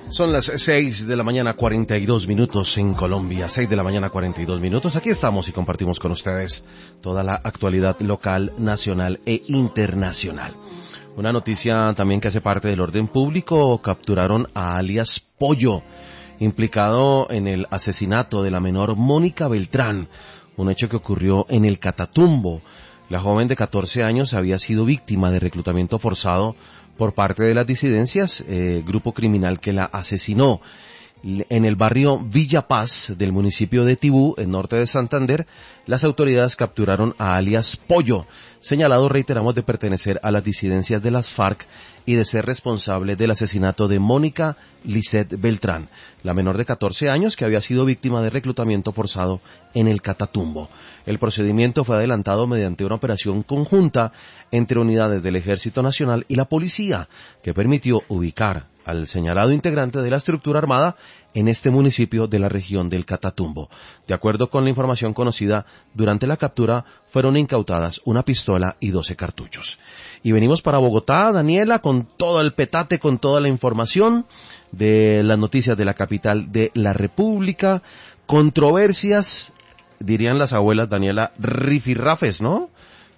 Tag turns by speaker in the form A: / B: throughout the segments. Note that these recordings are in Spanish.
A: Son las 6 de la mañana, 42 minutos en Colombia, 6 de la mañana, 42 minutos. Aquí estamos y compartimos con ustedes toda la actualidad local, nacional e internacional. Una noticia también que hace parte del orden público: capturaron a alias Pollo, implicado en el asesinato de la menor Mónica Beltrán, un hecho que ocurrió en el Catatumbo. La joven de 14 años había sido víctima de reclutamiento forzado por parte de las disidencias, grupo criminal que la asesinó. En el barrio Villa Paz del municipio de Tibú, en norte de Santander, las autoridades capturaron a alias Pollo, señalado, reiteramos, de pertenecer a las disidencias de las FARC y de ser responsable del asesinato de Mónica Lisset Beltrán, la menor de 14 años que había sido víctima de reclutamiento forzado en el Catatumbo. El procedimiento fue adelantado mediante una operación conjunta entre unidades del Ejército Nacional y la policía, que permitió ubicar al señalado integrante de la estructura armada en este municipio de la región del Catatumbo. De acuerdo con la información conocida, durante la captura fueron incautadas una pistola y 12 cartuchos. Y venimos para Bogotá, Daniela, con todo el petate, con toda la información de las noticias de la capital de la República. Controversias, dirían las abuelas, Daniela, rifirrafes, ¿no?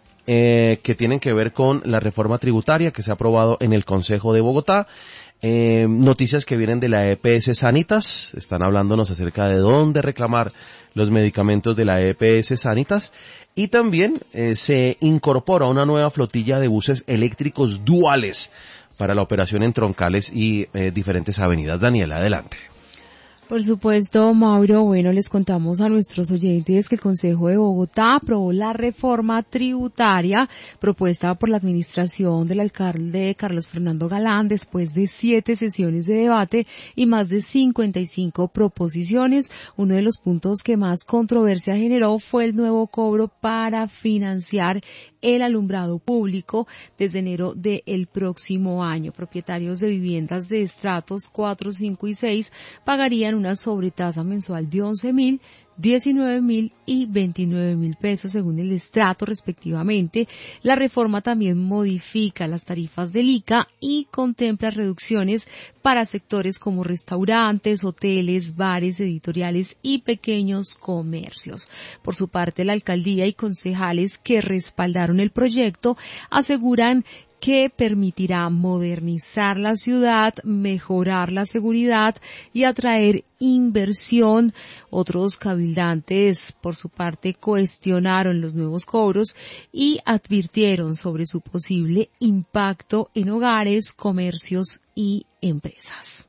A: Que tienen que ver con la reforma tributaria que se ha aprobado en el Consejo de Bogotá. Noticias que vienen de la EPS Sanitas, están hablándonos acerca de dónde reclamar los medicamentos de la EPS Sanitas, y también se incorpora una nueva flotilla de buses eléctricos duales para la operación en troncales y diferentes avenidas. Daniela, adelante.
B: Por supuesto, Mauro. Bueno, les contamos a nuestros oyentes que el Consejo de Bogotá aprobó la reforma tributaria propuesta por la administración del alcalde Carlos Fernando Galán después de 7 sesiones de debate y más de 55 proposiciones. Uno de los puntos que más controversia generó fue el nuevo cobro para financiar el alumbrado público desde enero del próximo año. Propietarios de viviendas de estratos 4, 5 y 6 pagarían una sobretasa mensual de 11.000, 19.000 y 29.000 pesos según el estrato respectivamente. La reforma también modifica las tarifas del ICA y contempla reducciones para sectores como restaurantes, hoteles, bares, editoriales y pequeños comercios. Por su parte, la alcaldía y concejales que respaldaron el proyecto aseguran que permitirá modernizar la ciudad, mejorar la seguridad y atraer inversión. Otros cabildantes, por su parte, cuestionaron los nuevos cobros y advirtieron sobre su posible impacto en hogares, comercios y empresas.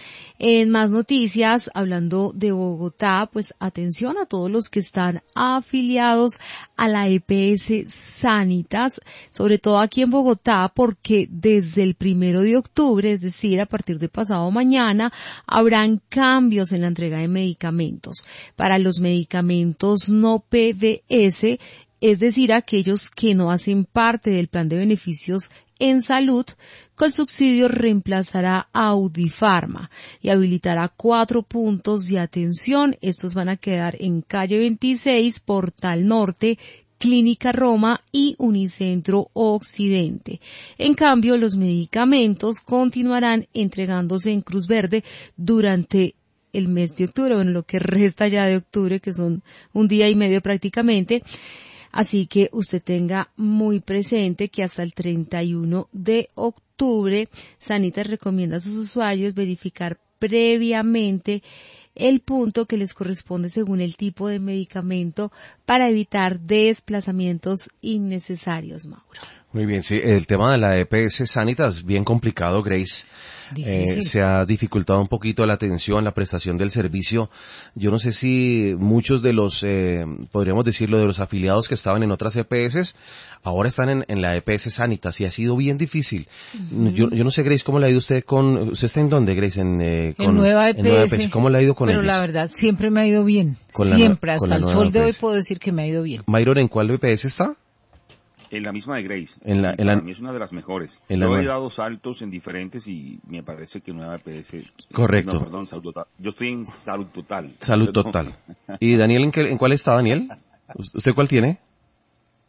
B: En más noticias, hablando de Bogotá, pues atención a todos los que están afiliados a la EPS Sanitas, sobre todo aquí en Bogotá, porque desde el 1 de octubre, es decir, a partir de pasado mañana, habrán cambios en la entrega de medicamentos. Para los medicamentos no PBS, es decir, aquellos que no hacen parte del plan de beneficios en salud, Colsubsidio reemplazará a Audifarma y habilitará 4 puntos de atención. Estos van a quedar en calle 26, Portal Norte, Clínica Roma y Unicentro Occidente. En cambio, los medicamentos continuarán entregándose en Cruz Verde durante el mes de octubre, bueno, lo que resta ya de octubre, que son un día y medio prácticamente. Así que usted tenga muy presente que hasta el 31 de octubre, Sanitas recomienda a sus usuarios verificar previamente el punto que les corresponde según el tipo de medicamento para evitar desplazamientos innecesarios, Mauro.
A: Muy bien, sí, el tema de la EPS Sanitas, bien complicado, Grace. Se ha dificultado un poquito la atención, la prestación del servicio. Yo no sé si muchos de los, podríamos decirlo, de los afiliados que estaban en otras EPS, ahora están en la EPS Sanitas y ha sido bien difícil. Uh-huh. Yo no sé, Grace, ¿cómo le ha ido usted con, usted está en dónde, Grace?
C: En Nueva EPS.
A: ¿Cómo le ha ido con ellos?
C: Pero la verdad, siempre me ha ido bien. Siempre, hasta el sol de hoy puedo decir que me ha ido bien.
A: Mayron, ¿en cuál EPS está?
D: En la misma de Grace.
A: Para
D: mí es una de las mejores. Yo he dado saltos en diferentes y me parece que Nueva EPS...
A: Correcto.
D: No, perdón, Salud Total. Yo estoy en Salud Total.
A: Salud Total. ¿Y Daniel, en cuál está, Daniel? ¿Usted cuál tiene?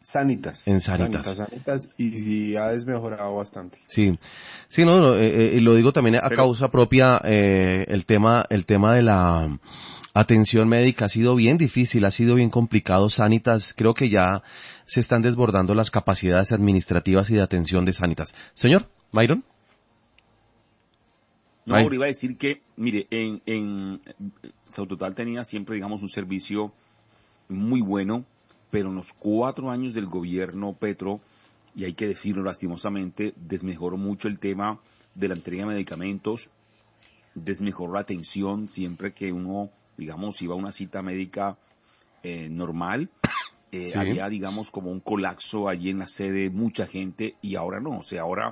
E: Sanitas.
A: En Sanitas.
E: Sanitas, y sí ha desmejorado bastante.
A: Sí, sí, no, y lo digo también a causa propia, el tema de la atención médica ha sido bien difícil, ha sido bien complicado. Sanitas, creo que ya se están desbordando las capacidades administrativas y de atención de Sanitas. Señor, Myron.
D: No, ahora iba a decir que, mire, en Sautotal tenía siempre, digamos, un servicio muy bueno, pero en los 4 años del gobierno Petro, y hay que decirlo lastimosamente, desmejoró mucho el tema de la entrega de medicamentos, desmejoró la atención siempre que uno, digamos, iba a una cita médica normal, sí. Había, digamos, como un colapso allí en la sede, mucha gente, y ahora no, o sea, ahora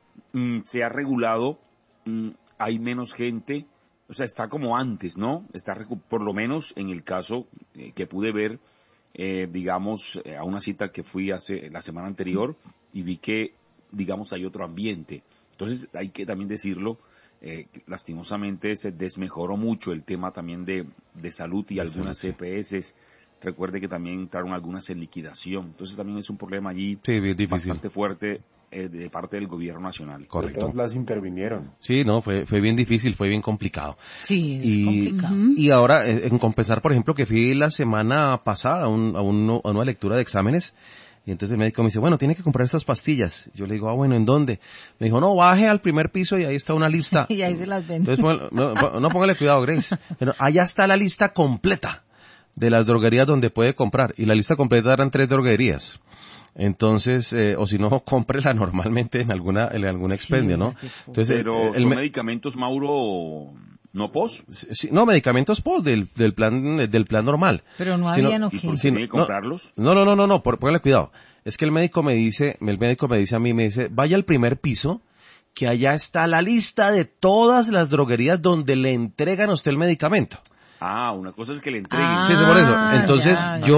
D: se ha regulado, hay menos gente, o sea, está como antes, ¿no? Está por lo menos en el caso que pude ver, digamos, a una cita que fui la semana anterior y vi que, digamos, hay otro ambiente. Entonces, hay que también decirlo, lastimosamente se desmejoró mucho el tema también de salud y algunas CPS. Recuerde que también entraron algunas en liquidación. Entonces, también es un problema allí bastante fuerte de parte del gobierno nacional.
A: Correcto.
E: Todas las intervinieron.
A: Sí, no, fue bien difícil, fue bien complicado.
C: Sí, es complicado.
A: Y ahora, en compensar, por ejemplo, que fui la semana pasada a una lectura de exámenes, y entonces el médico me dice, bueno, tiene que comprar estas pastillas. Yo le digo, bueno, ¿en dónde? Me dijo, no, baje al primer piso y ahí está una lista.
C: Y ahí se las venden.
A: Entonces, no póngale cuidado, Grace. Pero allá está la lista completa de las droguerías donde puede comprar. Y la lista completa eran 3 droguerías. Entonces, o si no, cómprela normalmente en algún expendio, ¿no? Entonces,
D: pero son medicamentos, Mauro, no POS.
A: Sí, no, medicamentos POS del plan normal.
C: Pero no había no que.
D: ¿Tiene que comprarlos?
A: No, póngale cuidado. Es que el médico me dice a mí, vaya al primer piso, que allá está la lista de todas las droguerías donde le entregan a usted el medicamento.
D: Ah, una cosa es que le entreguen.
A: Sí, por eso. Entonces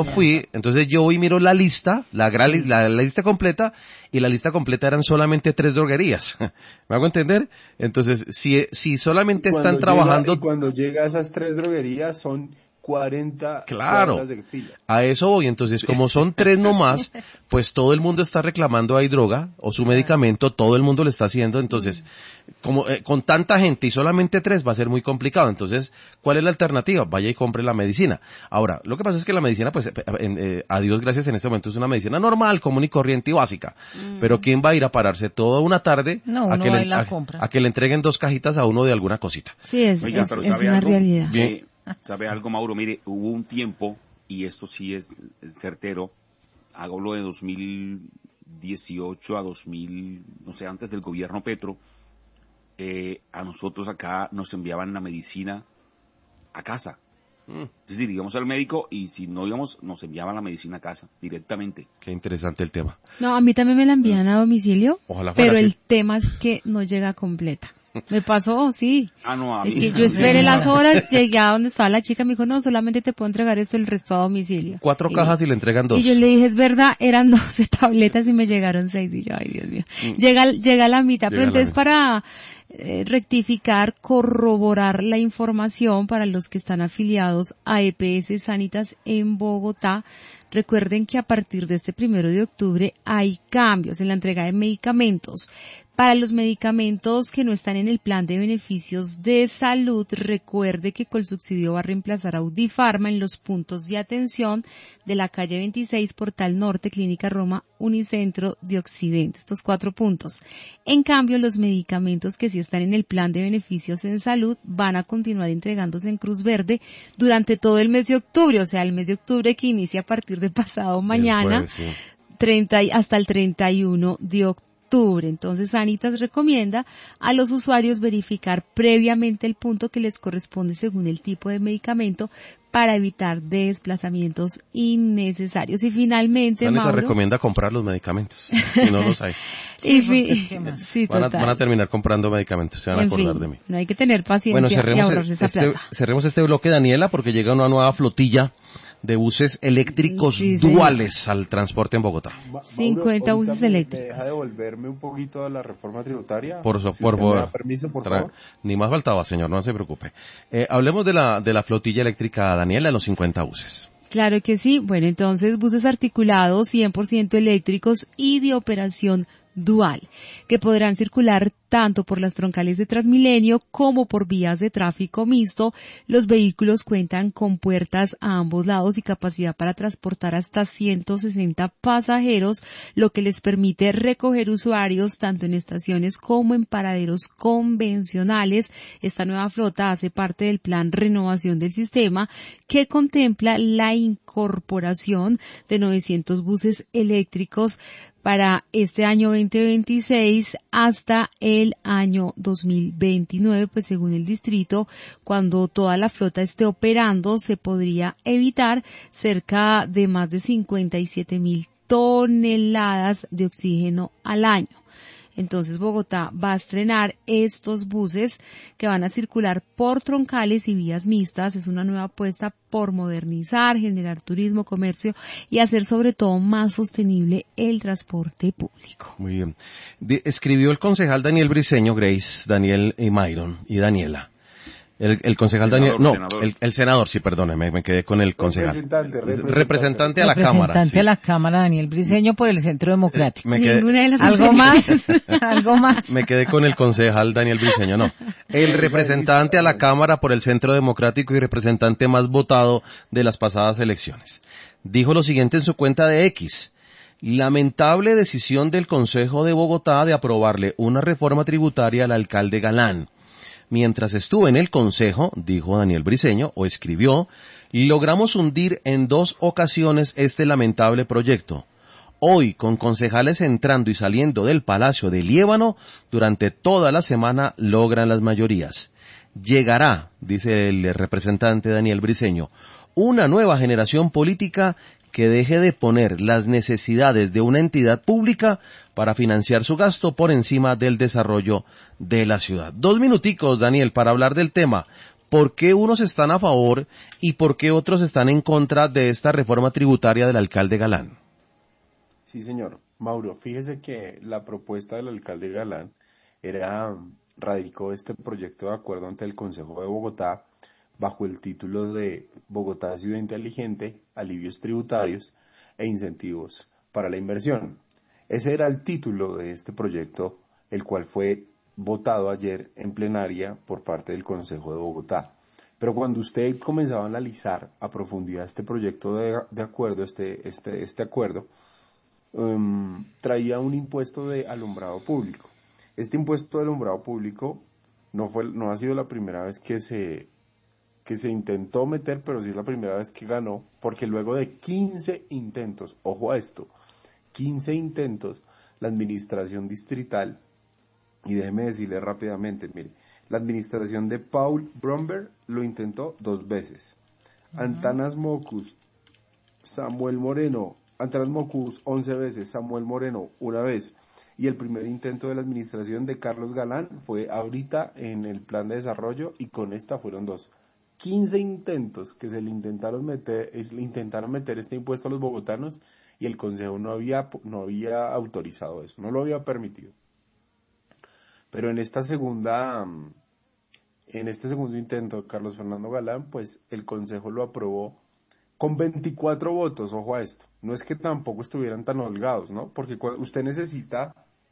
A: yo voy y miro la lista, la lista completa, y la lista completa eran solamente 3 droguerías. ¿Me hago entender? Entonces, si solamente están trabajando...
E: Y cuando llega a esas 3 droguerías son 40
A: claro,
E: de fila.
A: A eso voy. Entonces, como son 3 nomás, pues todo el mundo está reclamando ahí droga o su medicamento, todo el mundo lo está haciendo. Entonces, como con tanta gente y solamente 3 va a ser muy complicado. Entonces, ¿cuál es la alternativa? Vaya y compre la medicina. Ahora, lo que pasa es que la medicina, pues, a Dios gracias, en este momento es una medicina normal, común y corriente y básica. Pero ¿quién va a ir a pararse toda una tarde a que le entreguen 2 cajitas a uno de alguna cosita?
B: Sí, es una realidad.
D: ¿Sabe algo, Mauro? Mire, hubo un tiempo, y esto sí es certero, hablo de 2018 a 2000, no sé, antes del gobierno Petro, a nosotros acá nos enviaban la medicina a casa. Es decir, íbamos al médico y si no íbamos, nos enviaban la medicina a casa directamente.
A: Qué interesante el tema.
B: No, a mí también me la envían a domicilio,
A: ojalá fuera
B: pero
A: así.
B: el tema es que no llega completa. Me pasó, sí.
D: No, a
B: mí.
D: Que
B: yo esperé las horas, llegué a donde estaba la chica, me dijo, no, solamente te puedo entregar esto el resto a domicilio.
A: 4 cajas y le entregan 2.
B: Y yo le dije, es verdad, eran 12 tabletas y me llegaron 6. Y yo, ay, Dios mío. Llega a la mitad, pero entonces para rectificar, corroborar la información para los que están afiliados a EPS Sanitas en Bogotá, recuerden que a partir de este 1 de octubre hay cambios en la entrega de medicamentos. Para los medicamentos que no están en el plan de beneficios de salud, recuerde que Colsubsidio va a reemplazar a Audifarma en los puntos de atención de la calle 26, Portal Norte, Clínica Roma, Unicentro de Occidente. Estos 4 puntos. En cambio, los medicamentos que sí están en el plan de beneficios en salud van a continuar entregándose en Cruz Verde durante todo el mes de octubre, o sea, el mes de octubre que inicia a partir de pasado mañana, hasta el 31 de octubre. Entonces, Sanitas recomienda a los usuarios verificar previamente el punto que les corresponde según el tipo de medicamento para evitar desplazamientos innecesarios. Y finalmente,
A: Sanitas
B: Mauro,
A: recomienda comprar los medicamentos, si no los hay. Van a terminar comprando medicamentos, se van a acordar de mí.
B: No hay que tener paciencia y ahorrarse esa plata.
A: Cerremos este bloque, Daniela, porque llega una nueva flotilla de buses eléctricos duales al transporte en Bogotá.
B: 50 buses eléctricos.
E: ¿Me deja devolverme un poquito a la reforma tributaria?
A: Por favor.
E: ¿Me da permiso, por favor?
A: Ni más faltaba, señor, no se preocupe. Hablemos de la flotilla eléctrica, Daniela, de los 50 buses.
B: Claro que sí. Bueno, entonces buses articulados 100% eléctricos y de operación dual, que podrán circular tanto por las troncales de Transmilenio como por vías de tráfico mixto. Los vehículos cuentan con puertas a ambos lados y capacidad para transportar hasta 160 pasajeros, lo que les permite recoger usuarios tanto en estaciones como en paraderos convencionales. Esta nueva flota hace parte del plan Renovación del Sistema, que contempla la incorporación de 900 buses eléctricos para este año 2026 hasta el año 2029, pues según el distrito, cuando toda la flota esté operando, se podría evitar cerca de más de 57.000 toneladas de oxígeno al año. Entonces Bogotá va a estrenar estos buses que van a circular por troncales y vías mixtas. Es una nueva apuesta por modernizar, generar turismo, comercio y hacer sobre todo más sostenible el transporte público.
A: Muy bien. Escribió el concejal Daniel Briceño, Grace, Daniel y Myron y Daniela. El concejal
D: senador,
A: Daniel, no,
D: senador.
A: el senador, sí, perdóneme, me quedé con el concejal. Representante a la Cámara.
C: Representante
A: Sí.
C: a la Cámara, Daniel Briceño, por el Centro Democrático.
B: Ninguna de las
C: ¿Algo más? ¿Algo más?
A: Me quedé con el concejal Daniel Briceño, no. El representante a la Cámara por el Centro Democrático y representante más votado de las pasadas elecciones. Dijo lo siguiente en su cuenta de X. Lamentable decisión del Consejo de Bogotá de aprobarle una reforma tributaria al alcalde Galán. Mientras estuve en el Consejo, dijo Daniel Briceño, o escribió, logramos hundir en 2 ocasiones este lamentable proyecto. Hoy, con concejales entrando y saliendo del Palacio de Liébano, durante toda la semana logran las mayorías. Llegará, dice el representante Daniel Briceño, una nueva generación política que deje de poner las necesidades de una entidad pública para financiar su gasto por encima del desarrollo de la ciudad. 2 minuticos, Daniel, para hablar del tema. ¿Por qué unos están a favor y por qué otros están en contra de esta reforma tributaria del alcalde Galán?
E: Sí, señor. Mauro, fíjese que la propuesta del alcalde Galán radicó este proyecto de acuerdo ante el Consejo de Bogotá bajo el título de Bogotá Ciudad Inteligente, alivios tributarios e incentivos para la inversión. Ese era el título de este proyecto, el cual fue votado ayer en plenaria por parte del Consejo de Bogotá. Pero cuando usted comenzaba a analizar a profundidad este proyecto de acuerdo, este acuerdo, traía un impuesto de alumbrado público. Este impuesto de alumbrado público no ha sido la primera vez que se intentó meter, pero sí es la primera vez que ganó, porque luego de 15 intentos, ojo a esto, 15 intentos, la administración distrital, y déjeme decirle rápidamente, mire, la administración de Paul Bromberg lo intentó 2 veces. Antanas Mocus, Antanas Mocus 11 veces, Samuel Moreno 1 vez. Y el primer intento de la administración de Carlos Galán fue ahorita en el plan de desarrollo, y con esta fueron 2. 15 intentos que le intentaron meter este impuesto a los bogotanos, y el Consejo no había autorizado eso, no lo había permitido. Pero en este segundo intento, Carlos Fernando Galán, pues el Consejo lo aprobó con 24 votos, ojo a esto. No es que tampoco estuvieran tan holgados, ¿no? Porque usted necesita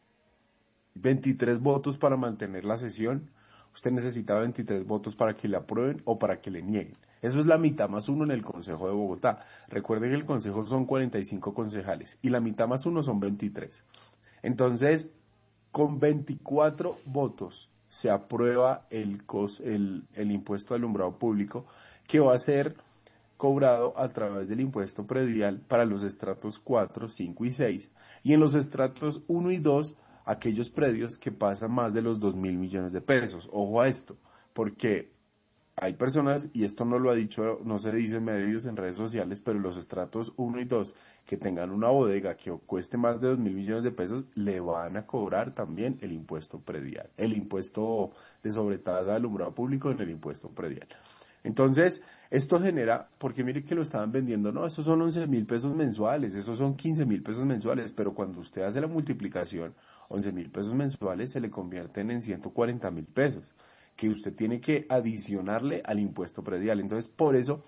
E: 23 votos para mantener la sesión. Usted necesita 23 votos para que le aprueben o para que le nieguen. Eso es la mitad más 1 en el Consejo de Bogotá. Recuerden que el Consejo son 45 concejales y la mitad más 1 son 23. Entonces, con 24 votos se aprueba el impuesto de alumbrado público, que va a ser cobrado a través del impuesto predial para los estratos 4, 5 y 6. Y en los estratos 1 y 2, aquellos predios que pasan más de los 2.000 millones de pesos. Ojo a esto, porque hay personas, y esto no lo ha dicho, no se dice en medios, en redes sociales, pero los estratos 1 y 2 que tengan una bodega que cueste más de 2.000 millones de pesos, le van a cobrar también el impuesto predial, el impuesto de sobretasa de alumbrado público en el impuesto predial. Entonces, esto genera, porque mire que lo estaban vendiendo, no, esos son 11.000 pesos mensuales, esos son 15.000 pesos mensuales, pero cuando usted hace la multiplicación, 11.000 pesos mensuales se le convierten en 140.000 pesos, que usted tiene que adicionarle al impuesto predial. Entonces, por eso,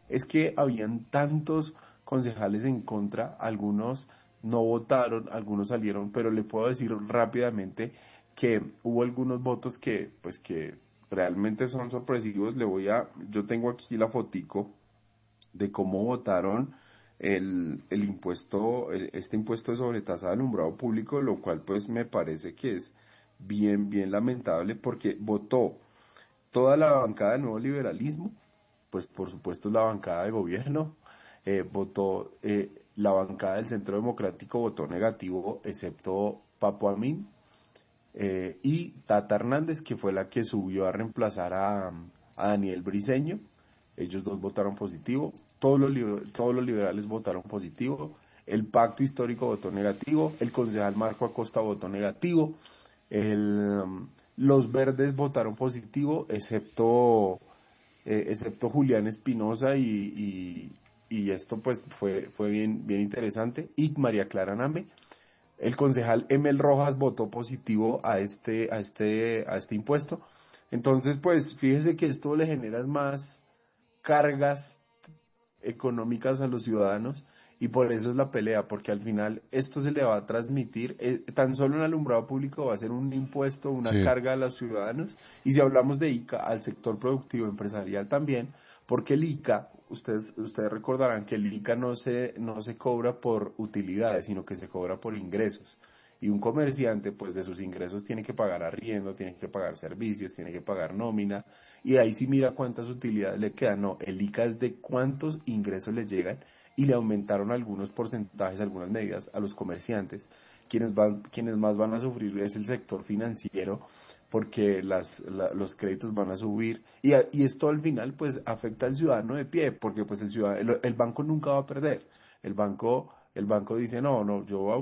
E: es que habían tantos concejales en contra, algunos no votaron, algunos salieron, pero le puedo decir rápidamente que hubo algunos votos que realmente son sorpresivos. Yo tengo aquí la fotico de cómo votaron el impuesto, este impuesto de sobretasa de alumbrado público, lo cual pues me parece que es bien lamentable, porque votó toda la bancada del nuevo liberalismo, pues por supuesto la bancada de gobierno, votó la bancada del Centro Democrático, votó negativo, excepto Papo Amin, y Tata Hernández, que fue la que subió a reemplazar a Daniel Briceño. Ellos dos votaron positivo, todos los liberales votaron positivo, el Pacto Histórico votó negativo, el concejal Marco Acosta votó negativo, los verdes votaron positivo, excepto Julián Espinosa, y esto pues fue bien interesante, y María Clara Name. El concejal Emel Rojas votó positivo a este impuesto. Entonces, pues, fíjese que esto le genera más cargas económicas a los ciudadanos, y por eso es la pelea, porque al final esto se le va a transmitir, tan solo en alumbrado público va a ser un impuesto, una carga a los ciudadanos, y si hablamos de ICA, al sector productivo empresarial también, porque el ICA, ustedes recordarán que el ICA no se cobra por utilidades, sino que se cobra por ingresos. Y un comerciante, pues de sus ingresos tiene que pagar arriendo, tiene que pagar servicios, tiene que pagar nómina, y ahí sí mira cuántas utilidades le quedan. No, el ICA es de cuántos ingresos le llegan, y le aumentaron algunos porcentajes, algunas medidas a los comerciantes. Quienes más van a sufrir es el sector financiero, porque los créditos van a subir, y esto al final pues afecta al ciudadano de pie, porque pues el banco nunca va a perder. El banco dice, no,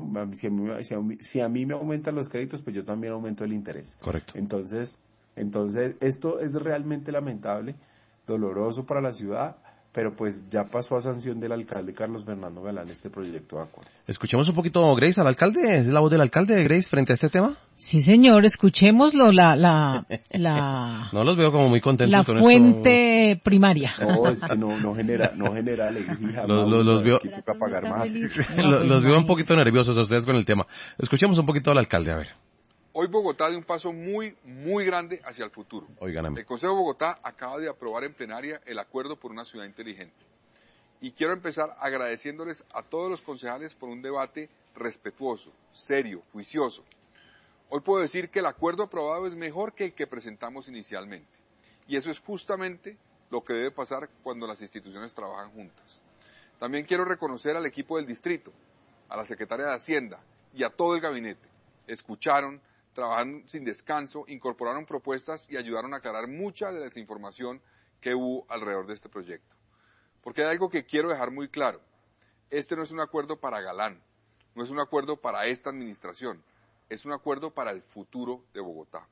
E: si a mí me aumentan los créditos, pues yo también aumento el interés.
A: Correcto.
E: Entonces esto es realmente lamentable, doloroso para la ciudad, pero pues ya pasó a sanción del alcalde Carlos Fernando Galán este proyecto de acuerdo.
A: Escuchemos un poquito, Grace, al alcalde. ¿Es la voz del alcalde, Grace, frente a este tema?
C: Sí, señor, escuchémoslo,
A: No los veo como muy contentos
C: la
A: con
C: fuente esto. Primaria.
E: No, es que no genera alegría.
A: Los veo,
E: que toca pagar más.
A: los veo un poquito nerviosos a ustedes con el tema. Escuchemos un poquito al alcalde, a ver.
F: Hoy Bogotá dio un paso muy grande hacia el futuro.
A: Óigame.
F: El Consejo de Bogotá acaba de aprobar en plenaria el acuerdo por una ciudad inteligente. Y quiero empezar agradeciéndoles a todos los concejales por un debate respetuoso, serio, juicioso. Hoy puedo decir que el acuerdo aprobado es mejor que el que presentamos inicialmente. Y eso es justamente lo que debe pasar cuando las instituciones trabajan juntas. También quiero reconocer al equipo del distrito, a la secretaria de Hacienda y a todo el gabinete. Escucharon, trabajaron sin descanso, incorporaron propuestas y ayudaron a aclarar mucha de la desinformación que hubo alrededor de este proyecto. Porque hay algo que quiero dejar muy claro. Este no es un acuerdo para Galán, no es un acuerdo para esta administración, es un acuerdo para el futuro de Bogotá.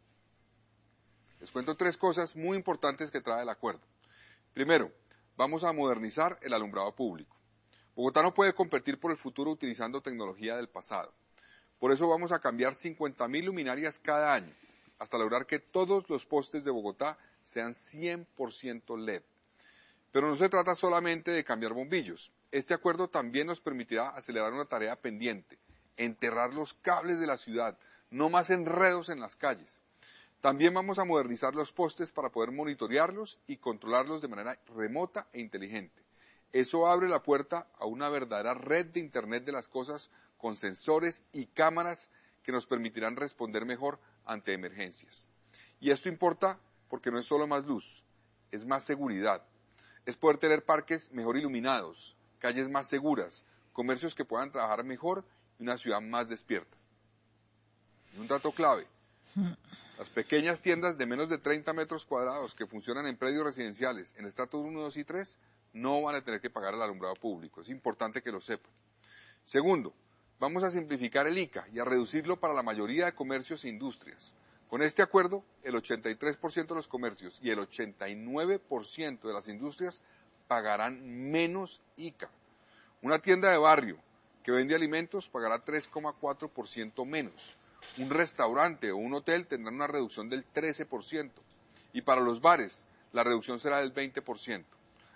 F: Les cuento 3 cosas muy importantes que trae el acuerdo. Primero, vamos a modernizar el alumbrado público. Bogotá no puede competir por el futuro utilizando tecnología del pasado. Por eso vamos a cambiar 50.000 luminarias cada año, hasta lograr que todos los postes de Bogotá sean 100% LED. Pero no se trata solamente de cambiar bombillos. Este acuerdo también nos permitirá acelerar una tarea pendiente, enterrar los cables de la ciudad, no más enredos en las calles. También vamos a modernizar los postes para poder monitorearlos y controlarlos de manera remota e inteligente. Eso abre la puerta a una verdadera red de Internet de las cosas con sensores y cámaras que nos permitirán responder mejor ante emergencias. Y esto importa porque no es solo más luz, es más seguridad, es poder tener parques mejor iluminados, calles más seguras, comercios que puedan trabajar mejor y una ciudad más despierta. Y un dato clave, las pequeñas tiendas de menos de 30 metros cuadrados que funcionan en predios residenciales en estratos 1, 2 y 3 no van a tener que pagar el alumbrado público, es importante que lo sepan. Segundo, vamos a simplificar el ICA y a reducirlo para la mayoría de comercios e industrias. Con este acuerdo, el 83% de los comercios y el 89% de las industrias pagarán menos ICA. Una tienda de barrio que vende alimentos pagará 3,4% menos. Un restaurante o un hotel tendrán una reducción del 13%. Y para los bares, la reducción será del 20%.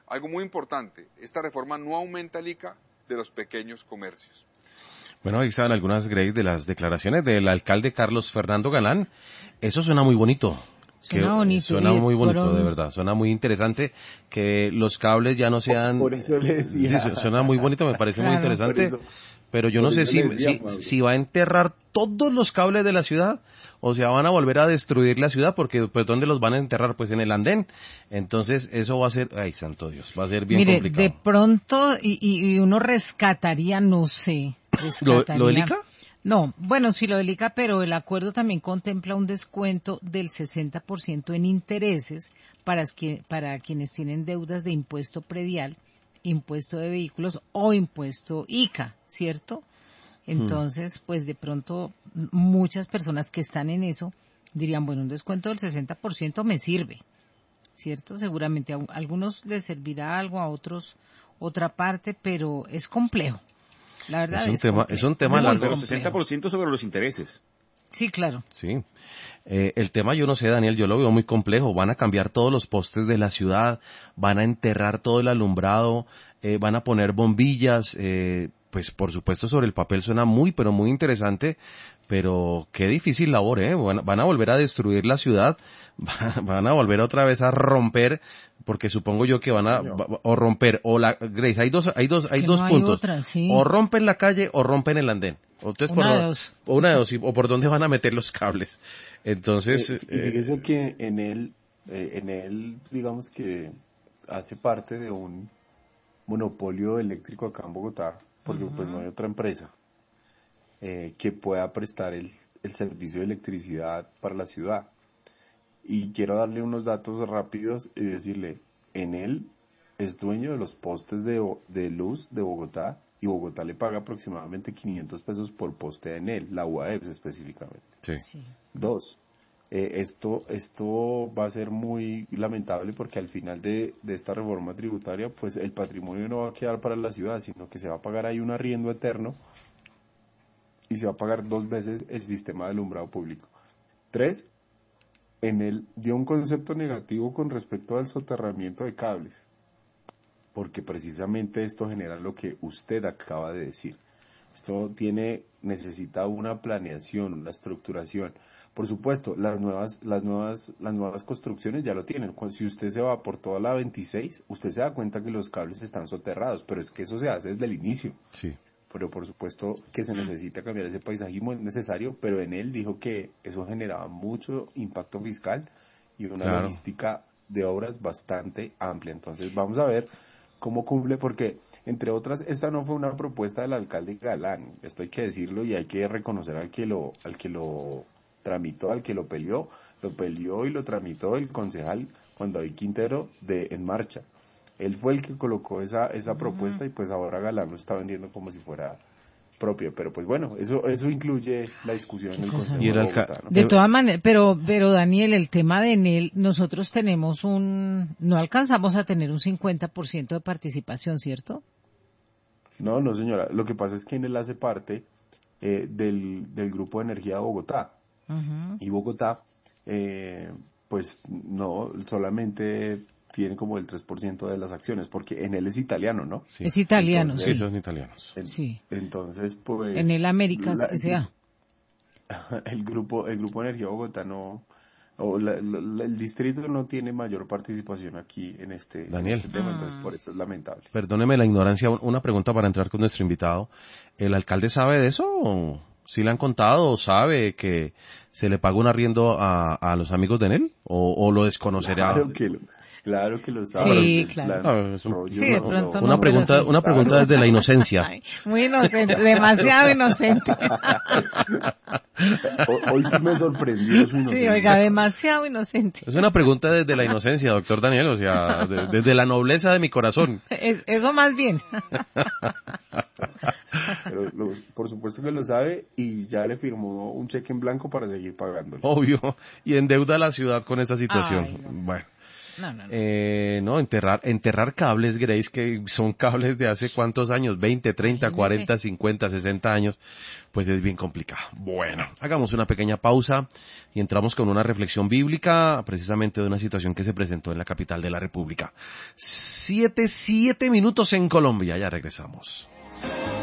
F: Algo muy importante, esta reforma no aumenta el ICA de los pequeños comercios.
A: Bueno, ahí estaban algunas, Grace, de las declaraciones del alcalde Carlos Fernando Galán. Eso suena muy bonito.
C: Suena bonito.
A: Suena muy bonito, de verdad. Suena muy interesante que los cables ya no sean...
E: Por eso le decía.
A: Sí, suena muy bonito, me parece muy interesante. Pero yo no sé si va a enterrar todos los cables de la ciudad, o sea, van a volver a destruir la ciudad, porque pues ¿dónde los van a enterrar? Pues en el andén. Entonces eso va a ser, ay santo Dios, va a ser bien complicado.
C: De pronto, y uno rescataría, no sé.
A: ¿Lo del ICA?
C: No, bueno, sí lo del ICA, pero el acuerdo también contempla un descuento del 60% en intereses para quienes tienen deudas de impuesto predial, impuesto de vehículos o impuesto ICA, ¿cierto? Entonces, pues de pronto muchas personas que están en eso dirían, bueno, un descuento del 60% me sirve, ¿cierto? Seguramente a algunos les servirá algo, a otros otra parte, pero es complejo. La verdad
A: es un tema largo.
D: Pero 60% sobre los intereses.
C: Sí, claro.
A: Sí. El tema, yo no sé, Daniel, yo lo veo muy complejo. Van a cambiar todos los postes de la ciudad, van a enterrar todo el alumbrado, van a poner bombillas. Pues por supuesto sobre el papel suena muy, pero muy interesante, pero qué difícil labor, ¿eh? Van a volver a destruir la ciudad, van a volver otra vez a romper, porque supongo yo que van a o romper, o la Grace, hay dos puntos,
C: otra, sí.
A: O rompen la calle o rompen el andén. Entonces, una de dos, o por dónde van a meter los cables. Entonces,
E: fíjese que en él, digamos que hace parte de un monopolio eléctrico acá en Bogotá, porque pues no hay otra empresa que pueda prestar el servicio de electricidad para la ciudad. Y quiero darle unos datos rápidos y decirle, Enel es dueño de los postes de luz de Bogotá, y Bogotá le paga aproximadamente 500 pesos por poste a Enel, la UAEPS específicamente.
A: Sí.
E: 2. Esto va a ser muy lamentable, porque al final de esta reforma tributaria, pues el patrimonio no va a quedar para la ciudad, sino que se va a pagar ahí un arriendo eterno y se va a pagar 2 veces el sistema de alumbrado público. 3. Enel dio un concepto negativo con respecto al soterramiento de cables, porque precisamente esto genera lo que usted acaba de decir. Esto necesita una planeación, una estructuración. Por supuesto, las nuevas construcciones ya lo tienen. Si usted se va por toda la 26, usted se da cuenta que los cables están soterrados, pero es que eso se hace desde el inicio.
A: Sí.
E: Pero por supuesto que se necesita cambiar ese paisajismo, es necesario, pero en él dijo que eso generaba mucho impacto fiscal y una logística de obras bastante amplia. Entonces vamos a ver cómo cumple, porque entre otras esta no fue una propuesta del alcalde Galán, esto hay que decirlo y hay que reconocer al que lo tramitó, al que lo peleó y lo tramitó el concejal Juan David Quintero de En Marcha. Él fue el que colocó esa propuesta, y pues ahora Galán lo está vendiendo como si fuera propio, pero pues bueno, eso incluye la discusión en el Consejo de Bogotá, ¿no?
C: De todas maneras, pero Daniel, el tema de Enel, nosotros tenemos no alcanzamos a tener un 50% de participación, ¿cierto?
E: No señora, lo que pasa es que Enel hace parte del Grupo de Energía de Bogotá, y Bogotá pues no, solamente tiene como el 3% de las acciones, porque Enel es italiano, ¿no?
C: Sí. Es italiano,
A: entonces, sí, son italianos.
C: Sí.
E: Entonces, pues...
C: Enel Américas S.A.
E: El grupo de Energía Bogotá el distrito no tiene mayor participación aquí en este tema, entonces por eso es lamentable.
A: Perdóneme la ignorancia, una pregunta para entrar con nuestro invitado. ¿El alcalde sabe de eso? ¿Sí le han contado o sabe que se le paga un arriendo a los amigos de Enel? ¿O lo desconocerá?
E: Claro que lo sabe.
C: Sí, claro.
A: De pronto una pregunta desde la inocencia.
C: Ay, muy inocente, demasiado inocente.
E: Hoy sí me sorprendió su inocencia.
C: Sí, oiga, demasiado inocente.
A: Es una pregunta desde la inocencia, doctor Daniel, o sea, desde la nobleza de mi corazón.
C: Eso más bien.
E: Pero por supuesto que lo sabe, y ya le firmó un cheque en blanco para seguir pagándolo.
A: Obvio, y endeuda a la ciudad con esta situación.
C: Ay, no.
A: Bueno.
C: No.
A: Enterrar cables, Grace, que son cables de hace cuántos años, 20, 30, 40, 50, 60 años, pues es bien complicado. Bueno, hagamos una pequeña pausa y entramos con una reflexión bíblica, precisamente de una situación que se presentó en la capital de la República. 7 minutos en Colombia, ya regresamos.